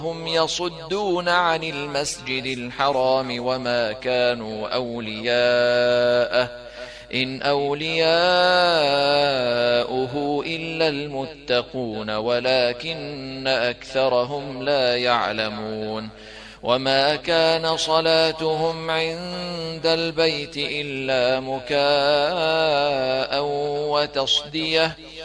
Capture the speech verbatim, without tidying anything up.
هم يصدون عن المسجد الحرام وما كانوا أولياءه إن أولياؤه إلا المتقون ولكن أكثرهم لا يعلمون وما كان صلاتهم عند البيت إلا مكاء وتصدية